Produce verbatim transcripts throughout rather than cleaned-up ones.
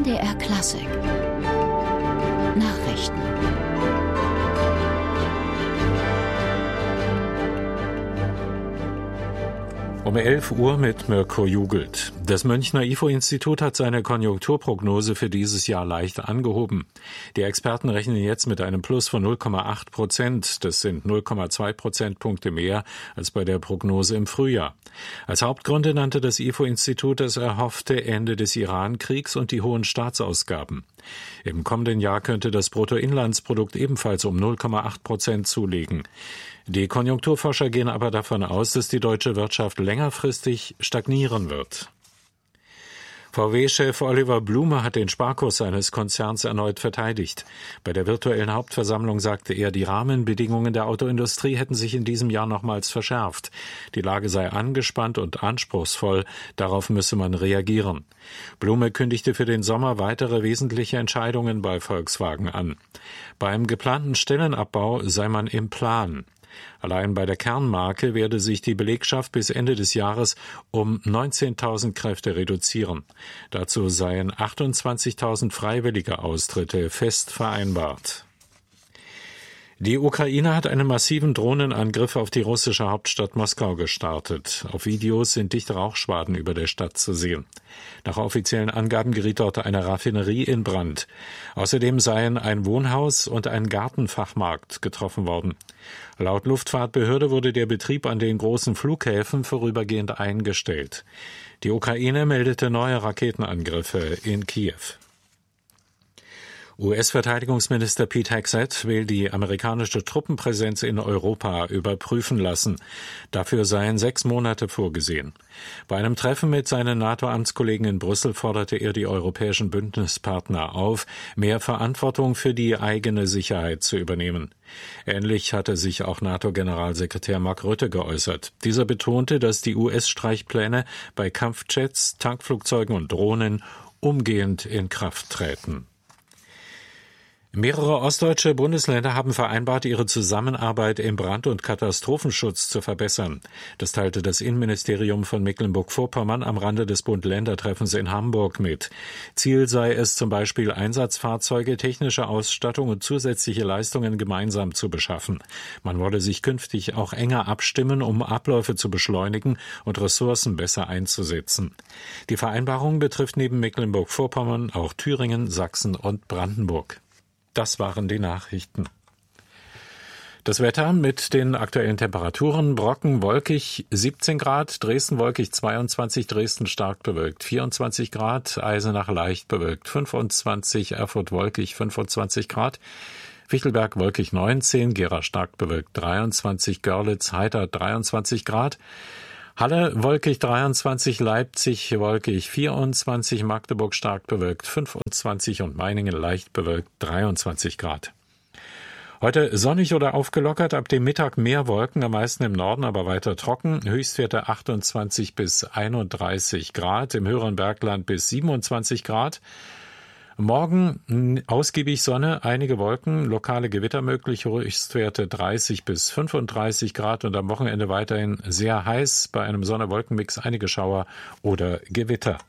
D R Klassik Nachrichten. Um elf Uhr mit Mirko Jugelt. Das Münchner I F O-Institut hat seine Konjunkturprognose für dieses Jahr leicht angehoben. Die Experten rechnen jetzt mit einem Plus von null Komma acht Prozent. Das sind null Komma zwei Prozentpunkte mehr als bei der Prognose im Frühjahr. Als Hauptgründe nannte das I F O-Institut das erhoffte Ende des Iran-Kriegs und die hohen Staatsausgaben. Im kommenden Jahr könnte das Bruttoinlandsprodukt ebenfalls um null Komma acht Prozent zulegen. Die Konjunkturforscher gehen aber davon aus, dass die deutsche Wirtschaft längerfristig stagnieren wird. V W-Chef Oliver Blume hat den Sparkurs seines Konzerns erneut verteidigt. Bei der virtuellen Hauptversammlung sagte er, die Rahmenbedingungen der Autoindustrie hätten sich in diesem Jahr nochmals verschärft. Die Lage sei angespannt und anspruchsvoll, darauf müsse man reagieren. Blume kündigte für den Sommer weitere wesentliche Entscheidungen bei Volkswagen an. Beim geplanten Stellenabbau sei man im Plan. Allein bei der Kernmarke werde sich die Belegschaft bis Ende des Jahres um neunzehntausend Kräfte reduzieren. Dazu seien achtundzwanzigtausend freiwillige Austritte fest vereinbart. Die Ukraine hat einen massiven Drohnenangriff auf die russische Hauptstadt Moskau gestartet. Auf Videos sind dichte Rauchschwaden über der Stadt zu sehen. Nach offiziellen Angaben geriet dort eine Raffinerie in Brand. Außerdem seien ein Wohnhaus und ein Gartenfachmarkt getroffen worden. Laut Luftfahrtbehörde wurde der Betrieb an den großen Flughäfen vorübergehend eingestellt. Die Ukraine meldete neue Raketenangriffe in Kiew. U S-Verteidigungsminister Pete Hegseth will die amerikanische Truppenpräsenz in Europa überprüfen lassen. Dafür seien sechs Monate vorgesehen. Bei einem Treffen mit seinen NATO-Amtskollegen in Brüssel forderte er die europäischen Bündnispartner auf, mehr Verantwortung für die eigene Sicherheit zu übernehmen. Ähnlich hatte sich auch NATO-Generalsekretär Mark Rutte geäußert. Dieser betonte, dass die U S-Streichpläne bei Kampfjets, Tankflugzeugen und Drohnen umgehend in Kraft treten. Mehrere ostdeutsche Bundesländer haben vereinbart, ihre Zusammenarbeit im Brand- und Katastrophenschutz zu verbessern. Das teilte das Innenministerium von Mecklenburg-Vorpommern am Rande des Bund-Länder-Treffens in Hamburg mit. Ziel sei es zum Beispiel, Einsatzfahrzeuge, technische Ausstattung und zusätzliche Leistungen gemeinsam zu beschaffen. Man wolle sich künftig auch enger abstimmen, um Abläufe zu beschleunigen und Ressourcen besser einzusetzen. Die Vereinbarung betrifft neben Mecklenburg-Vorpommern auch Thüringen, Sachsen und Brandenburg. Das waren die Nachrichten. Das Wetter mit den aktuellen Temperaturen: Brocken wolkig siebzehn Grad, Dresden wolkig zweiundzwanzig, Dresden stark bewölkt vierundzwanzig Grad, Eisenach leicht bewölkt fünfundzwanzig, Erfurt wolkig fünfundzwanzig Grad, Fichtelberg wolkig neunzehn, Gera stark bewölkt dreiundzwanzig, Görlitz heiter dreiundzwanzig Grad, Halle wolkig dreiundzwanzig, Leipzig wolkig vierundzwanzig, Magdeburg stark bewölkt fünfundzwanzig und Meiningen leicht bewölkt dreiundzwanzig Grad. Heute sonnig oder aufgelockert, ab dem Mittag mehr Wolken, am meisten im Norden, aber weiter trocken. Höchstwerte achtundzwanzig bis einunddreißig Grad, im höheren Bergland bis siebenundzwanzig Grad. Morgen ausgiebig Sonne, einige Wolken, lokale Gewitter möglich, Höchstwerte dreißig bis fünfunddreißig Grad und am Wochenende weiterhin sehr heiß, bei einem Sonne-Wolken-Mix einige Schauer oder Gewitter.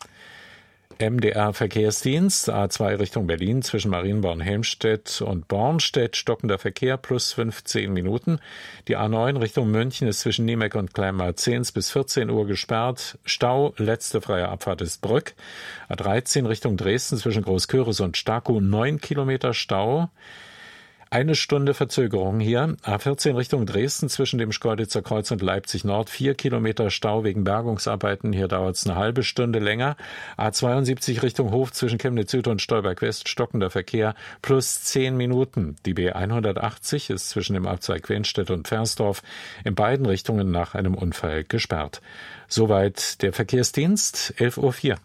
M D R-Verkehrsdienst, A zwei Richtung Berlin zwischen Marienborn-Helmstedt und Bornstedt, stockender Verkehr plus fünfzehn Minuten. Die A neun Richtung München ist zwischen Niemeck und Kleinmarzens bis vierzehn Uhr gesperrt. Stau, letzte freie Abfahrt ist Brück. A dreizehn Richtung Dresden zwischen Großköris und Starkow, neun Kilometer Stau. Eine Stunde Verzögerung hier. A vierzehn Richtung Dresden zwischen dem Schkeuditzer Kreuz und Leipzig Nord. Vier Kilometer Stau wegen Bergungsarbeiten. Hier dauert es eine halbe Stunde länger. A zweiundsiebzig Richtung Hof zwischen Chemnitz Süd und Stolberg West. Stockender Verkehr plus zehn Minuten. Die B hundertachtzig ist zwischen dem Abzweig Quenstedt und Versdorf in beiden Richtungen nach einem Unfall gesperrt. Soweit der Verkehrsdienst. elf Uhr vier.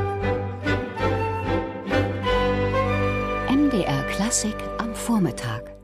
M D R Klassik am Vormittag.